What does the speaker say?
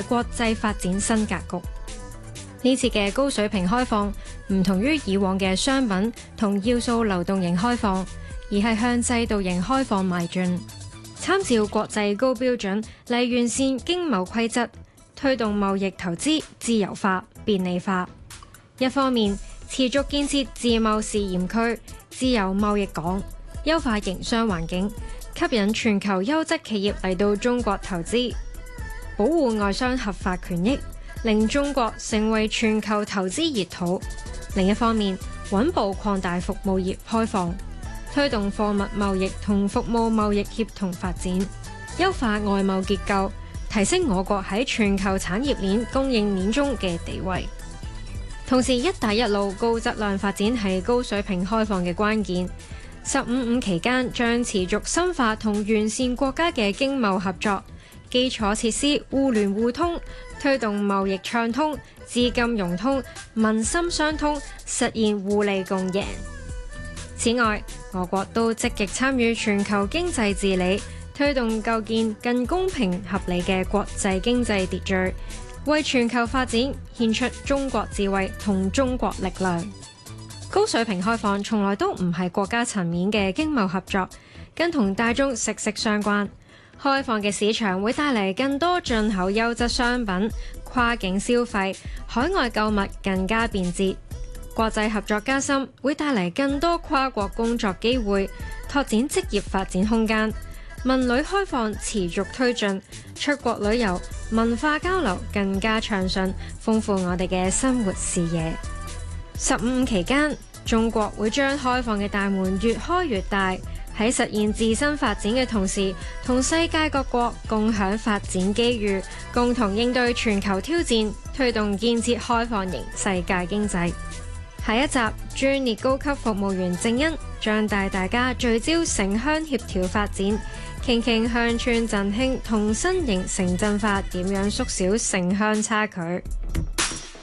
國際發展新格局。呢次嘅高水平開放唔同於以往嘅商品同要素流動型開放，而係向制度型開放邁進，參照國際高標準嚟完善經貿規則，推動貿易投資自由化、便利化。一方面持續建設自貿試驗區、自由貿易港，優化營商環境，吸引全球優質企業嚟到中國投資，保護外商合法權益，令中國成為全球投資熱土。另一方面，穩步擴大服務業開放，推動貨物貿易同服務貿易協同發展，優化外貿結構，提升我國喺全球產業鏈供應鏈中嘅地位。同時，一帶一路高質量發展係高水平開放嘅關鍵。15+5期間將持續深化同完善國家嘅經貿合作，基礎設施互聯互通，推動貿易暢通、資金融通、民心相通，實現互利共贏。此外，我國都積極參與全球經濟治理，推動構建更公平合理嘅國際經濟秩序，為全球發展獻出中國智慧同中國力量。高水平開放從來都唔係國家層面嘅經貿合作，更同大眾息息相關。開放嘅市場會帶嚟更多進口優質商品，跨境消費、海外購物更加便捷。國際合作加深會帶嚟更多跨國工作機會，拓展職業發展空間。文旅開放持續推進，出國旅遊、文化交流更加暢順，豐富我哋嘅生活視野。15+5期間，中國會將開放嘅大門越開越大，喺實現自身發展嘅同時，同世界各國共享發展機遇，共同應對全球挑戰，推動建設開放型世界經濟。下一集，專列高級服務員正恩將帶大家聚焦城鄉協調發展，傾傾鄉村振興同新型城鎮化點樣縮小城鄉差距。